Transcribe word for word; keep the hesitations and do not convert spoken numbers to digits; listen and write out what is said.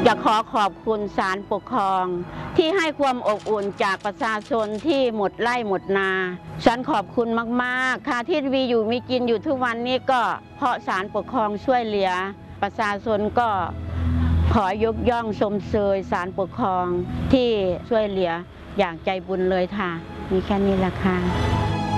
อยากขอขอบคุณศาลปกครองที่ให้ความอบอุ่นจากประชาชนที่หมดไร่หมดนาฉันขอบคุณมากๆค่ะที่มีอยู่มีกินอยู่ทุกวันนี้ก็เพราะศาลปกครองช่วยเหลือประชาชนก็ขอยกย่องชมเชยศาลปกครองที่ช่วยเหลืออย่างใจบุญเลยค่ะมีแค่นี้แหละค่ะ